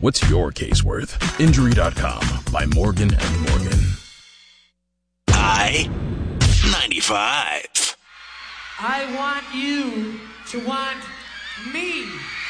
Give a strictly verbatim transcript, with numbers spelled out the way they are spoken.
What's your case worth? Injury dot com by Morgan and Morgan. I ninety-five. I want you to want me.